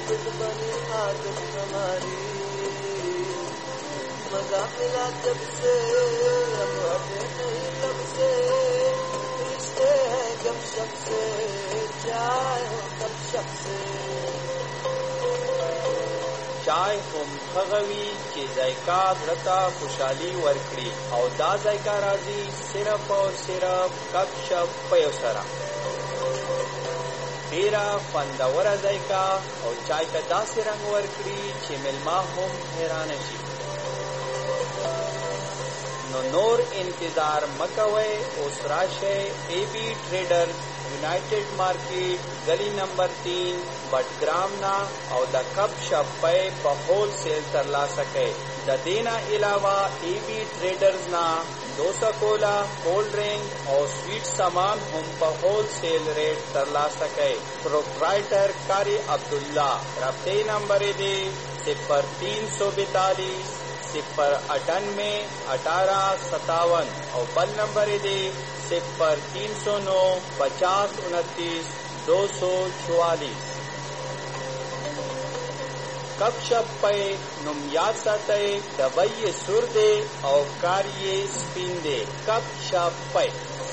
फिट बनी आदत हमारी, मजा मिला जब से अब हटे नहीं लब से, रिश्ते हैं गमशप से चाय हो गमशप से। चाय هم خغوی چې ذایقه درته خوشحالي ورکړي او دا ذایقه راځي صرف او صرف کپ شپ په یو سره. ډېره خوندوره ذایقه او چای ته داسې رنګ ورکړي چې مېلمه هم حیرانه شي. نو نور انتظار مکوئ، اوس راشئ اے بی ټریډر یونائټډ مارکیټ گلی نمبر 3 بټګرام نا او د کپ شپ په هول سیل ترلاسه کړئ. د دینا علاوه اے بی ټریډرز نا ڈوسا کولا، کولڈ ڈرنک اور سویٹ سامان هم په هول سیل ریٹ ترلاسه کړئ. پروپرائٹر قاری عبداللہ. رابطے نمبر دی 0342 098 1857 اور بل نمبر دی 0309 50 29 244. کپ شپ پے نم یاد ساتئ دبئی سر دے او کاریے سپین دے. کپ شپ پے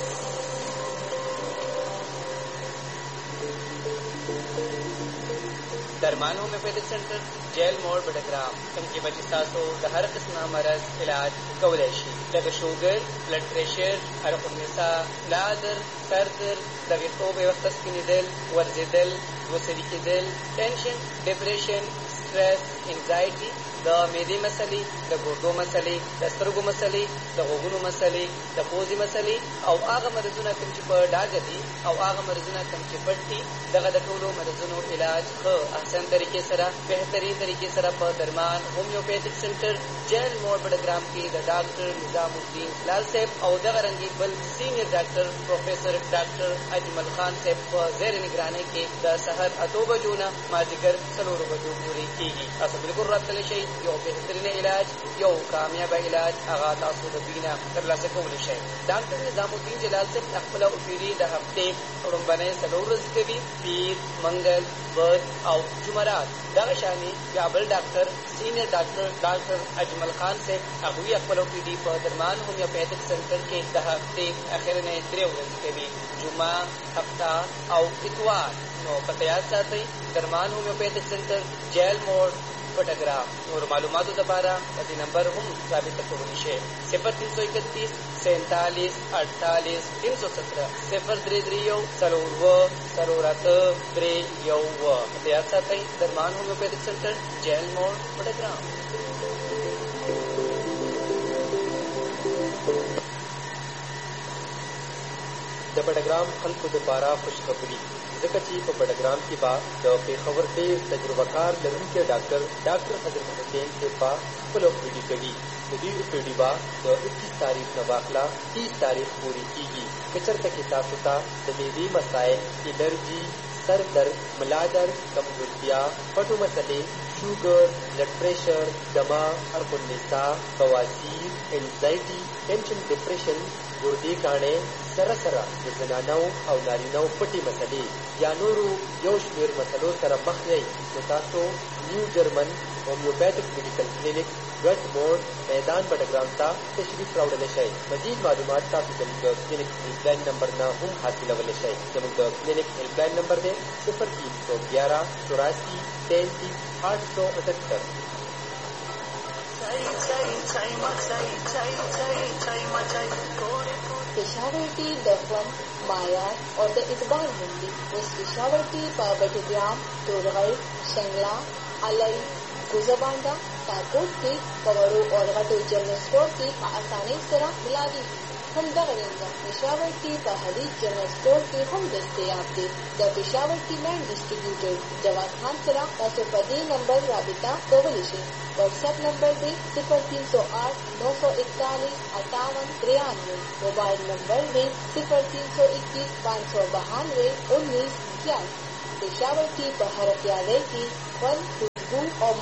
درمان ہومیوپیتھک سینٹر جیل موڑ بٹگرام. ان کی بچی تاسو د هر قسمه مرض علاج کولای شي، لکه شوګر، بلډ پریشر، عرق النساء، بلادر، سر درد، د ویښتو بې وخته سپینېدل، ورزېدل، دوسري کېدل، ټینشن، ډپریشن، سټرس، انزایټي، د معدې مسلې، د ګردو مسلې، د سترګو مسلې، د غوږونو مسلې، د پوزې مسلې او هغه مرضونه کوم چې په ډاګه دي او هغه مرضونه کوم چې پټ دي، دغه د ټولو مرضونو علاج ښه احسن طریقې سره، بهترین طریقې سره په درمان هومیوپیتھک سینټر جیل موړ بډګرام کې د ډاکټر نظام الدین لال صاحب او دغه رنګي بل سینیئر ډاکټر پروفیسر ډاکټر اجمل خان صاحب په زیر نگرانۍ کې د سحر 8 بجو نه مازدیګر 4 بجو پورې کېږي. تاسو بالکل راتللی شئ. یو بهترین علاج، یو کامیابه علاج هغه تاسو د دوی نه ترلاسه کولی شئ. ډاکټر نظام الدین جلال صاحب خپله اوپیډي د هفتې وړومبنۍ 4 ورځې کوي، پیر، منګل، بد او جمعرات. دغه شانې بیا بل ډاکټر سینیئر ډاکټر اجمل خان صاحب هغوی خپله اوپیډي په درمان هومیوپیتھک سینټر کې د هفتې اخرنۍ 3 ورځې کوي، جمعه، هفته او اتوار. نو پته یاد ساتئ، درمان هومیوپیتھک سینټر جیل موړ بټګرام. نور معلوماتو دپاره په دې نمبر هم رابطه کولی شئ: 0331 47 48 317 0331 42 48 3. یاد ساتئ، درمان هومیوپیتھک سینټر جیل موړ بټګرام. د بډګرام خلکو دپاره خوشخبري، ځکه چې په بډګرام کې به د پېښور ډېر تجربه کار لرونکی ډاکټر حضرت حسین صاحب به خپله اوپیډي کوي. د دوی اوپیډي به د 21 تاریخ نه واخله 30 تاریخ پورې کېږي. که چېرته کې تاسو ته د معدې مسایل، الرجي، سر درد، ملا درد، کمزورتیا، پټو مسلې، شوګر، بلډ پریشر، دمه، عرق النساء، بواسیر، انزایټي، ټینشن، ډپریشن، ګردې کاڼې، سره سره د زنانو او نارینو پټې مسلې یا نورو یو شمېر مسلو سره مخ یئ، نو تاسو نیو جرمن هومیوپیتھک میډیکل کلینک ګډ موړ میدان بډګرام ته تشریف راوړلی شئ. مزید معلومات تاسو زموږ د کلینک هیلپلاین نمبر نه هم حاصلولی شئ. زموږ د کلینک هیلپلاین نمبر دی 0311 84 33 878. पेशावर टी दफन मायार और द इतबार मंडी उस पेशावर टी बटग्राम तोरगढ़ शंगला अलई गुजबांडा तारकोट की कवड़ों और घटो जनरल स्टोर की आसानी से मिला दी. हम दगरेंगे पेशावर टी पहाड़ी जनरल स्टोर के हम दस्तयाब थे. द Peshawar T man distributor Jawad खान सरा तासोपदी नंबर राबिता कोवलिशे. व्हाट्सएप नंबर दे 0308 941 58 93. मोबाइल नंबर में 0321 592 19 11. पेशावर टी पहाड़ प्याले की फल, खुशबू और